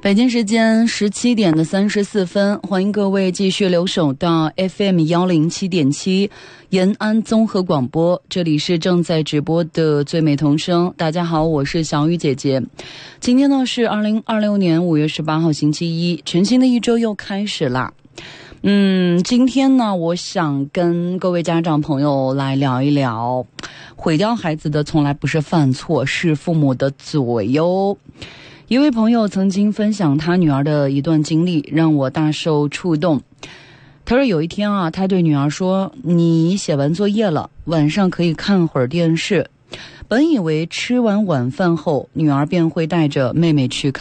北京时间17点34分，欢迎各位继续留守到 FM107.7 延安综合广播，这里是正在直播的最美童声。大家好，我是小雨姐姐。今天呢是2026年5月18号星期一，全新的一周又开始啦。今天呢我想跟各位家长朋友来聊一聊，毁掉孩子的从来不是犯错，是父母的嘴哟。一位朋友曾经分享他女儿的一段经历，让我大受触动。他说有一天啊，他对女儿说，你写完作业了，晚上可以看会儿电视。本以为吃完晚饭后，女儿便会带着妹妹去看